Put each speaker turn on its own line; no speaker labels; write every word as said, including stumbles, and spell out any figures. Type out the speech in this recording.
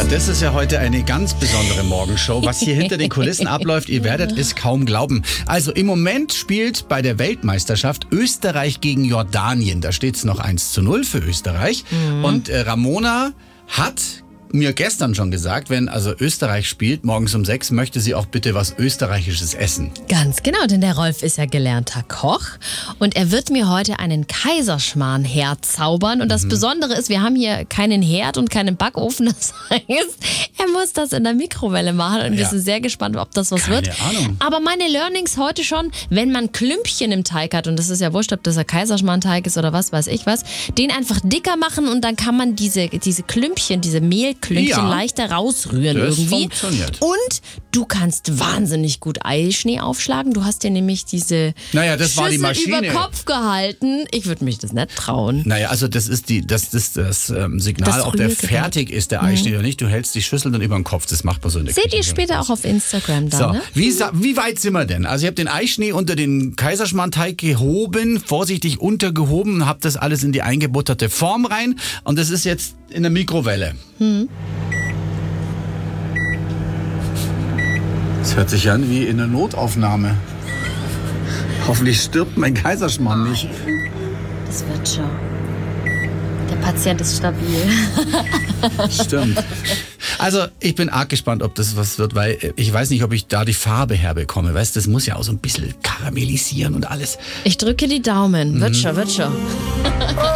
das ist ja heute eine ganz besondere Morgenshow. Was hier hinter den Kulissen abläuft, ihr werdet es kaum glauben. Also im Moment spielt bei der Weltmeisterschaft Österreich gegen Jordanien. Da steht es noch eins zu null für Österreich. Mhm. Und äh, Ramona hat mir gestern schon gesagt, wenn also Österreich spielt, morgens um sechs, möchte sie auch bitte was Österreichisches essen.
Ganz genau, denn der Rolf ist ja gelernter Koch und er wird mir heute einen Kaiserschmarrn herzaubern. Und das mhm. Besondere ist, wir haben hier keinen Herd und keinen Backofen. Das heißt, er muss das in der Mikrowelle machen und ja. wir sind sehr gespannt, ob das was
Keine
wird.
Ahnung.
Aber meine Learnings heute schon, wenn man Klümpchen im Teig hat, und das ist ja wurscht, ob das ein Kaiserschmarrnteig ist oder was weiß ich was, den einfach dicker machen und dann kann man diese, diese Klümpchen, diese Mehlklümpchen ja. leichter rausrühren
das
irgendwie.
Funktioniert.
Und du kannst wahnsinnig gut Eischnee aufschlagen. Du hast ja nämlich diese
naja, das
Schüssel
war die Maschine.
über Kopf gehalten. Ich würde mich das nicht trauen.
Naja, also das ist die, das, das, das ähm, Signal,
Das
ob der
Rührgerät.
fertig ist, der Eischnee mhm. oder nicht. Du hältst die Schüssel dann über den Kopf. Das macht man so in der
Seht
Küche.
ihr später auch auf Instagram dann,
So,
ne?
wie, sa- wie weit sind wir denn? Also ich habe den Eischnee unter den Kaiserschmarrnteig gehoben, vorsichtig untergehoben, habe das alles in die eingebutterte Form rein und das ist jetzt in der Mikrowelle.
Hm.
Das hört sich an wie in einer Notaufnahme. Hoffentlich stirbt mein Kaiserschmarrn nicht.
Das wird schon. Der Patient ist stabil.
Stimmt. Also ich bin arg gespannt, ob das was wird, weil ich weiß nicht, ob ich da die Farbe herbekomme. Weißt du, das muss ja auch so ein bisschen karamellisieren und alles.
Ich drücke die Daumen. Wird schon, wird schon.